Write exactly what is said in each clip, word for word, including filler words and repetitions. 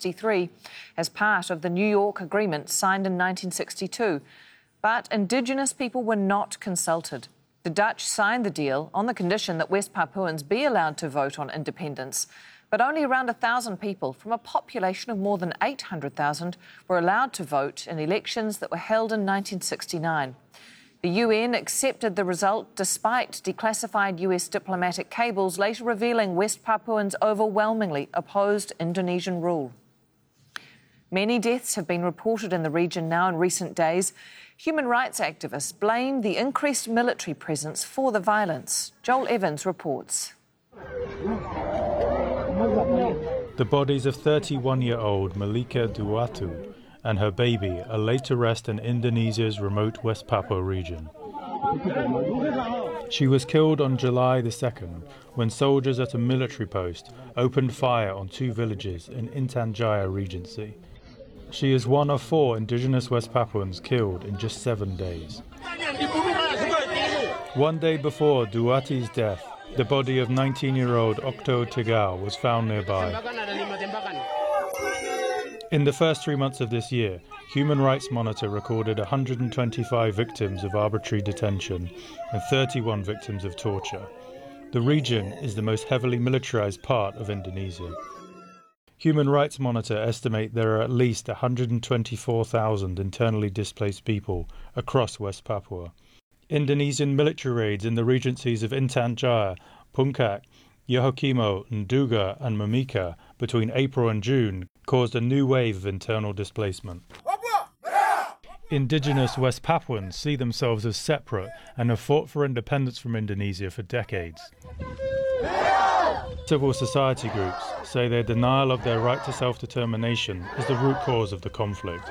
sixty-three as part of the New York Agreement signed in nineteen sixty-two. But Indigenous people were not consulted. The Dutch signed the deal on the condition that West Papuans be allowed to vote on independence. But only around one thousand people from a population of more than eight hundred thousand were allowed to vote in elections that were held in nineteen sixty-nine. The U N accepted the result despite declassified U S diplomatic cables later revealing West Papuans overwhelmingly opposed Indonesian rule. Many deaths have been reported in the region now in recent days. Human rights activists blame the increased military presence for the violence. Joel Evans reports. The bodies of thirty-one-year-old Malika Duatu and her baby are laid to rest in Indonesia's remote West Papua region. She was killed on July the second when soldiers at a military post opened fire on two villages in Intan Jaya Regency. She is one of four indigenous West Papuans killed in just seven days. One day before Duati's death, the body of nineteen-year-old Okto Tegao was found nearby. In the first three months of this year, Human Rights Monitor recorded one hundred twenty-five victims of arbitrary detention and thirty-one victims of torture. The region is the most heavily militarized part of Indonesia. Human Rights Monitor estimate there are at least one hundred twenty-four thousand internally displaced people across West Papua. Indonesian military raids in the regencies of Intan Jaya, Puncak, Yahukimo, Nduga and Mimika between April and June caused a new wave of internal displacement. Indigenous West Papuans see themselves as separate and have fought for independence from Indonesia for decades. Civil society groups say their denial of their right to self-determination is the root cause of the conflict.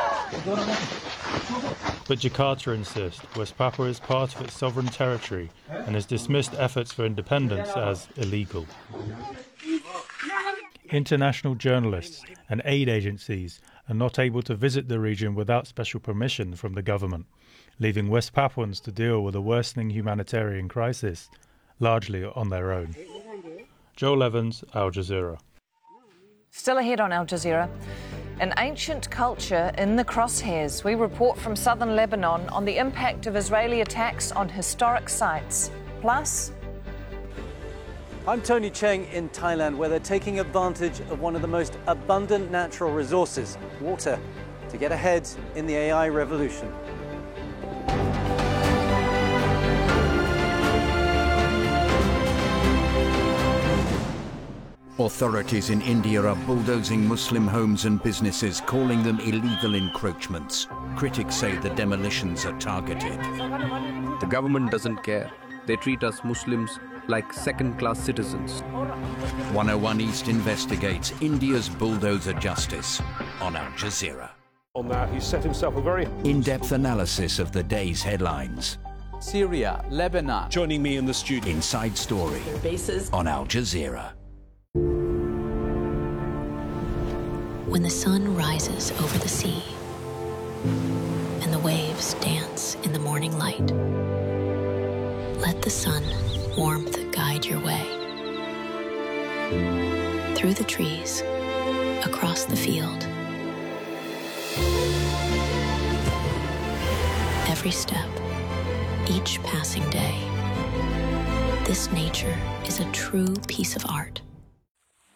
But Jakarta insists West Papua is part of its sovereign territory and has dismissed efforts for independence as illegal. International journalists and aid agencies are not able to visit the region without special permission from the government, leaving West Papuans to deal with a worsening humanitarian crisis, largely on their own. Joel Evans, Al Jazeera. Still ahead on Al Jazeera. An ancient culture in the crosshairs. We report from southern Lebanon on the impact of Israeli attacks on historic sites. Plus, I'm Tony Cheng in Thailand, where they're taking advantage of one of the most abundant natural resources, water, to get ahead in the A I revolution. Authorities in India are bulldozing Muslim homes and businesses, calling them illegal encroachments. Critics say the demolitions are targeted. The government doesn't care. They treat us Muslims like second-class citizens. one oh one East investigates India's bulldozer justice on Al Jazeera. On that, he set himself a very in-depth analysis of the day's headlines. Syria, Lebanon. Joining me in the studio. Inside Story. Bases on Al Jazeera. When the sun rises over the sea and the waves dance in the morning light, let the sun warmth guide your way. Through the trees, across the field. Every step, each passing day. This nature is a true piece of art.